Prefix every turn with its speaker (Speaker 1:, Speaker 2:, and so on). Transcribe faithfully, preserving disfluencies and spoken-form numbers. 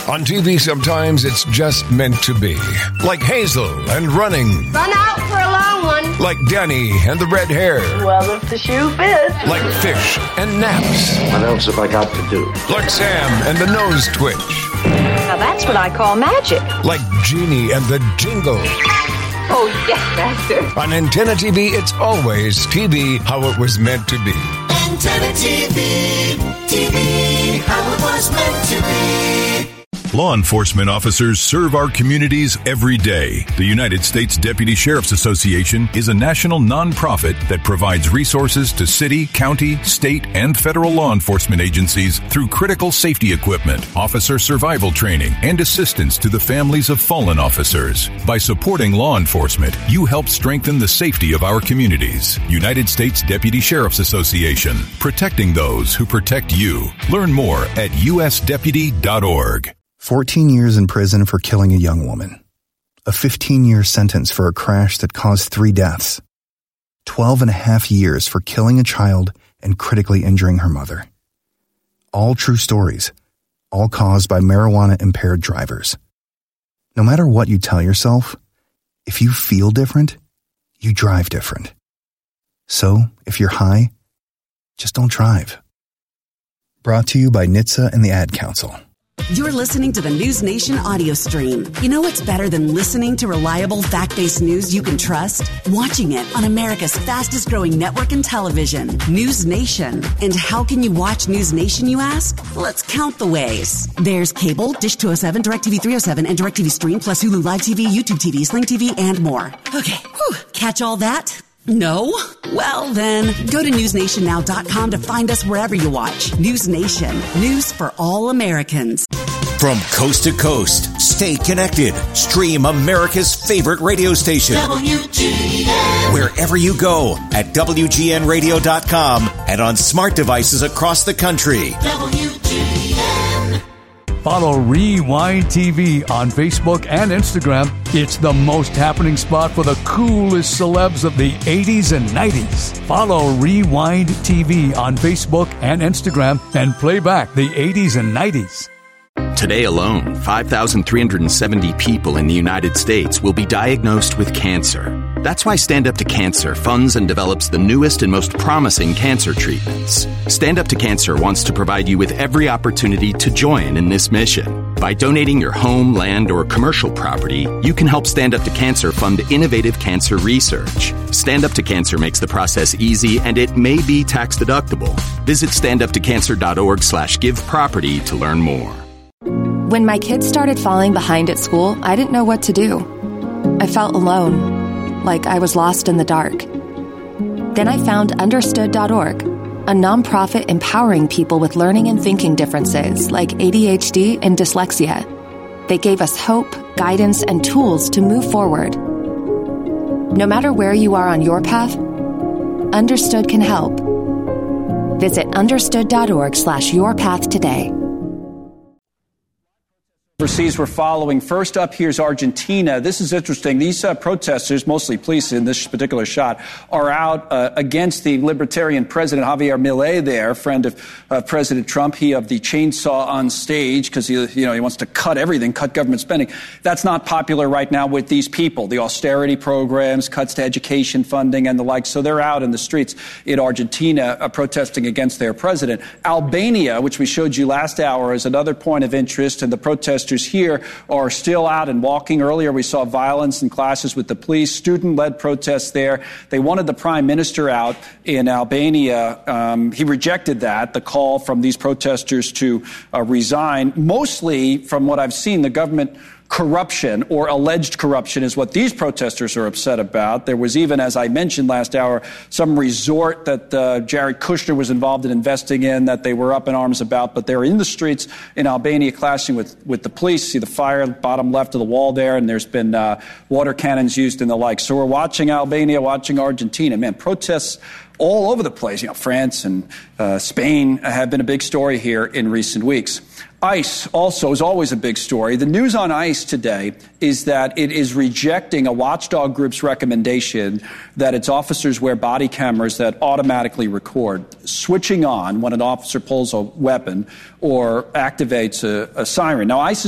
Speaker 1: On T V, sometimes it's just meant to be. Like Hazel and running.
Speaker 2: Run out for a long one.
Speaker 1: Like Danny and the red hair.
Speaker 2: Well, if the shoe fits.
Speaker 1: Like Fish and naps.
Speaker 3: What else have I got to do?
Speaker 1: Like Sam and the nose twitch.
Speaker 2: Now that's what I call magic.
Speaker 1: Like Genie and the jingle.
Speaker 2: Oh, yes, Master.
Speaker 1: On Antenna T V, it's always T V how it was meant to be.
Speaker 4: Antenna T V, T V how it was meant to be.
Speaker 5: Law enforcement officers serve our communities every day. The United States Deputy Sheriff's Association is a national nonprofit that provides resources to city, county, state, and federal law enforcement agencies through critical safety equipment, officer survival training, and assistance to the families of fallen officers. By supporting law enforcement, you help strengthen the safety of our communities. United States Deputy Sheriff's Association, protecting those who protect you. Learn more at u s deputy dot org.
Speaker 6: fourteen years in prison for killing a young woman. A fifteen-year sentence for a crash that caused three deaths. twelve and a half years for killing a child and critically injuring her mother. All true stories, all caused by marijuana-impaired drivers. No matter what you tell yourself, if you feel different, you drive different. So, if you're high, just don't drive. Brought to you by N H T S A and the Ad Council.
Speaker 7: You're listening to the News Nation audio stream. You know what's better than listening to reliable, fact-based news you can trust? Watching it on America's fastest-growing network in television, News Nation. And how can you watch News Nation, you ask? Let's count the ways. There's cable, Dish two oh seven, DirecTV three oh seven, and DirecTV Stream, plus Hulu Live T V, YouTube T V, Sling T V, and more. Okay, whew. Catch all that? No? Well then, go to news nation now dot com to find us wherever you watch. News Nation. News for all Americans.
Speaker 8: From coast to coast, stay connected. Stream America's favorite radio station.
Speaker 4: W G N.
Speaker 8: Wherever you go at W G N radio dot com and on smart devices across the country.
Speaker 4: W G N.
Speaker 9: Follow Rewind T V on Facebook and Instagram. It's the most happening spot for the coolest celebs of the eighties and nineties. Follow Rewind T V on Facebook and Instagram and play back the eighties and nineties.
Speaker 10: Today alone, five thousand three hundred seventy people in the United States will be diagnosed with cancer. That's why Stand Up to Cancer funds and develops the newest and most promising cancer treatments. Stand Up to Cancer wants to provide you with every opportunity to join in this mission. By donating your home, land, or commercial property, you can help Stand Up to Cancer fund innovative cancer research. Stand Up to Cancer makes the process easy, and it may be tax deductible. Visit stand up to cancer dot org slash give property to learn more.
Speaker 11: When my kids started falling behind at school, I didn't know what to do. I felt alone, like I was lost in the dark. Then I found understood dot org, a nonprofit empowering people with learning and thinking differences like A D H D and dyslexia. They gave us hope, guidance, and tools to move forward. No matter where you are on your path, Understood can help. Visit understood dot org slash your path today.
Speaker 12: Overseas, we're following. First up, here's Argentina. This is interesting. These uh, protesters, mostly police in this particular shot, are out uh, against the libertarian president, Javier Milei there, friend of uh, President Trump. He of the chainsaw on stage because he, you know, he wants to cut everything, cut government spending. That's not popular right now with these people. The austerity programs, cuts to education funding and the like. So they're out in the streets in Argentina uh, protesting against their president. Albania, which we showed you last hour, is another point of interest, and the protesters here are still out and walking. Earlier, we saw violence in clashes with the police, student-led protests there. They wanted the prime minister out in Albania. Um, he rejected that, the call from these protesters to uh, resign. Mostly, from what I've seen, the government corruption or alleged corruption is what these protesters are upset about. There was even, as I mentioned last hour, some resort that uh, Jared Kushner was involved in investing in that they were up in arms about, but they're in the streets in Albania clashing with, with the police. See the fire bottom left of the wall there, and there's been uh, water cannons used and the like. So we're watching Albania, watching Argentina. Man, protests all over the place. You know, France and uh, Spain have been a big story here in recent weeks. ICE also is always a big story. The news on ICE today is that it is rejecting a watchdog group's recommendation that its officers wear body cameras that automatically record, switching on when an officer pulls a weapon or activates a, a siren. Now, ICE is